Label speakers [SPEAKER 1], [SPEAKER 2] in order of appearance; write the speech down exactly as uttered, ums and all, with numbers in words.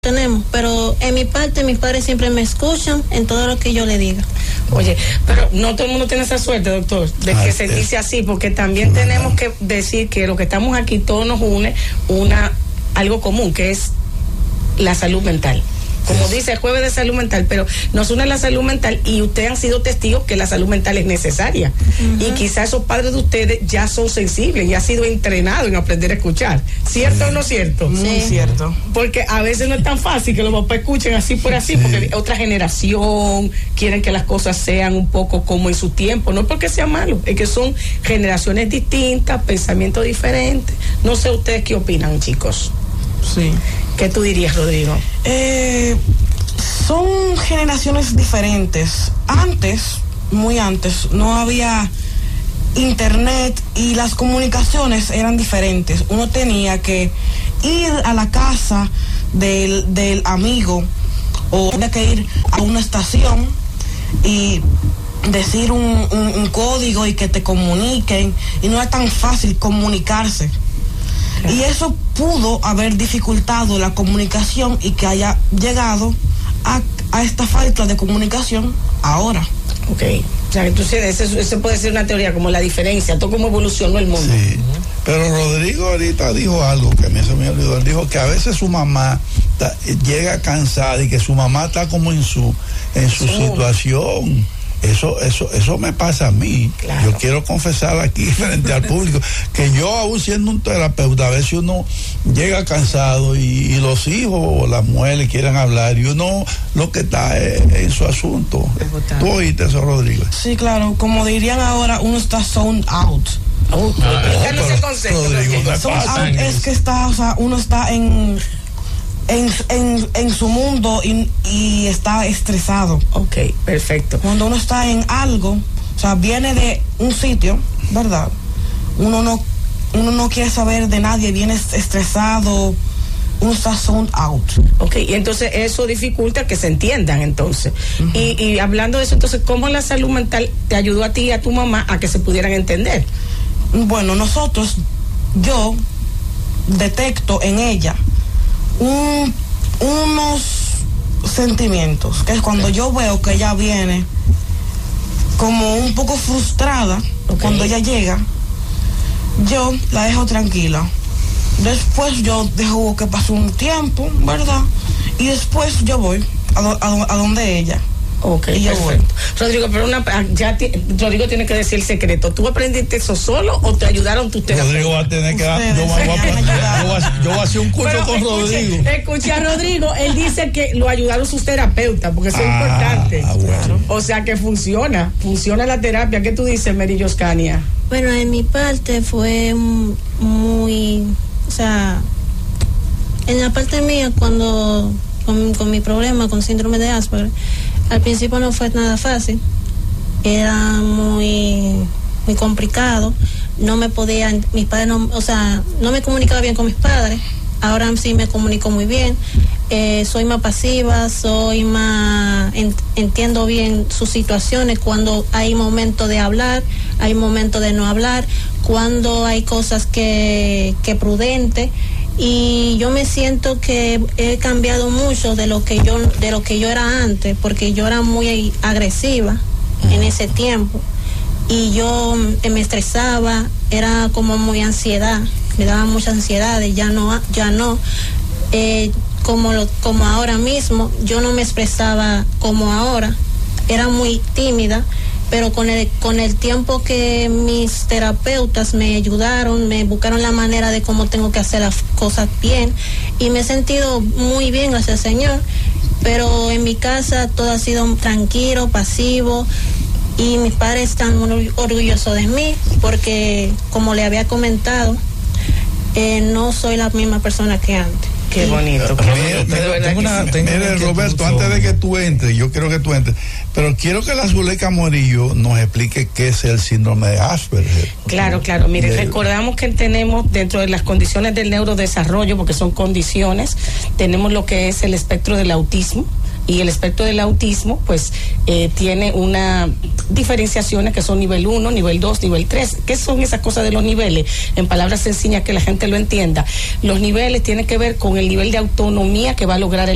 [SPEAKER 1] tenemos, pero en mi parte mis padres siempre me escuchan en todo lo que yo le diga.
[SPEAKER 2] Oye, pero no todo el mundo tiene esa suerte, doctor, de que se dice así, porque también tenemos que decir que lo que estamos aquí todos nos une una algo común, que es la salud mental. Como dice el jueves de salud mental, pero nos une la salud mental y ustedes han sido testigos que la salud mental es necesaria. Uh-huh. Y quizás esos padres de ustedes ya son sensibles y han sido entrenados en aprender a escuchar. ¿Cierto o no cierto?
[SPEAKER 3] Muy sí. cierto.
[SPEAKER 2] Porque a veces no es tan fácil que los papás escuchen así por así, sí. porque otra generación quieren que las cosas sean un poco como en su tiempo. No es porque sea malo, es que son generaciones distintas, pensamientos diferentes. No sé ustedes qué opinan, chicos.
[SPEAKER 3] Sí.
[SPEAKER 2] ¿Qué tú dirías, Rodrigo?
[SPEAKER 3] Eh, son generaciones diferentes. Antes, muy antes, no había internet y las comunicaciones eran diferentes. Uno tenía que ir a la casa del, del amigo o tenía que ir a una estación y decir un, un, un código y que te comuniquen, y no era tan fácil comunicarse. Y eso pudo haber dificultado la comunicación y que haya llegado a, a esta falta de comunicación ahora.
[SPEAKER 2] Ok, o sea, entonces eso, eso puede ser una teoría como la diferencia, todo cómo evolucionó el mundo.
[SPEAKER 4] Sí, pero Rodrigo ahorita dijo algo que a mí se me olvidó. Él dijo que a veces su mamá ta, llega cansada y que su mamá está como en su, en su sí. situación. Eso, eso, eso me pasa a mí. Claro. Yo quiero confesar aquí frente al público que yo, aún siendo un terapeuta, a veces uno llega cansado y, y los hijos o las mujeres quieren hablar y uno lo que está es en su asunto. ¿Tú oíste eso, Rodrigo?
[SPEAKER 3] Sí, claro. Como dirían ahora, uno está zoned out.
[SPEAKER 2] Oh, ah, no, ese concepto,
[SPEAKER 4] Rodrigo, no
[SPEAKER 3] zoned out es que está, o sea, uno está en En, en, en su mundo y, y está estresado.
[SPEAKER 2] Ok, perfecto.
[SPEAKER 3] Cuando uno está en algo, o sea, viene de un sitio, ¿verdad? Uno no, uno no quiere saber de nadie, viene estresado, uno está zoned out.
[SPEAKER 2] Ok, y entonces eso dificulta que se entiendan entonces. Uh-huh. Y, y hablando de eso, entonces, ¿cómo la salud mental te ayudó a ti y a tu mamá a que se pudieran entender?
[SPEAKER 3] Bueno, nosotros, yo detecto en ella Un, unos sentimientos, que es cuando okay. yo veo que ella viene como un poco frustrada, okay. cuando ella llega, yo la dejo tranquila. Después yo dejo que pase un tiempo, ¿verdad? Y después yo voy a, do, a, a donde ella.
[SPEAKER 2] Ok, y perfecto. Voy. Rodrigo, pero una, ya ti, Rodrigo tiene que decir el secreto. ¿Tú aprendiste eso solo o te ayudaron tus terapeutas?
[SPEAKER 4] Rodrigo va a tener que dar, yo, voy a, yo, voy a, yo voy a hacer un curso pero con
[SPEAKER 2] escuche,
[SPEAKER 4] Rodrigo.
[SPEAKER 2] Escucha a Rodrigo, él dice que lo ayudaron sus terapeutas, porque eso ah, es importante. Ah, bueno. O sea que funciona, funciona la terapia. ¿Qué tú dices, Mary Yoscania?
[SPEAKER 1] Bueno, en mi parte fue muy, o sea, en la parte mía cuando con, con mi problema con síndrome de Asperger, al principio no fue nada fácil, era muy muy complicado, no me podía, mis padres no, o sea, no me comunicaba bien con mis padres, ahora sí me comunico muy bien, eh, soy más pasiva, soy más, en, entiendo bien sus situaciones, cuando hay momentos de hablar, hay momentos de no hablar, cuando hay cosas que, que prudente. Y yo me siento que he cambiado mucho de lo que yo de lo que yo era antes, porque yo era muy agresiva en ese tiempo y yo me estresaba, era como muy ansiedad, me daba mucha ansiedad, ya no ya no eh, como lo, como ahora mismo, yo no me expresaba como ahora, era muy tímida. Pero con el, con el tiempo que mis terapeutas me ayudaron, me buscaron la manera de cómo tengo que hacer las cosas bien y me he sentido muy bien, gracias al Señor. Pero en mi casa todo ha sido tranquilo, pasivo y mis padres están muy orgullosos de mí porque, como le había comentado, eh, no soy la misma persona que antes.
[SPEAKER 2] Qué bonito. Qué bonito.
[SPEAKER 4] Mire, Roberto, antes de que tú entres, yo quiero que tú entres, pero quiero que la Zuleika Morillo nos explique qué es el síndrome de Asperger.
[SPEAKER 2] Claro, claro. Mire, de... recordamos que tenemos dentro de las condiciones del neurodesarrollo, porque son condiciones, tenemos lo que es el espectro del autismo. Y el espectro del autismo, pues, eh, tiene una diferenciaciones que son nivel uno, nivel dos, nivel tres. ¿Qué son esas cosas de los niveles? En palabras sencillas que la gente lo entienda. Los niveles tienen que ver con el nivel de autonomía que va a lograr el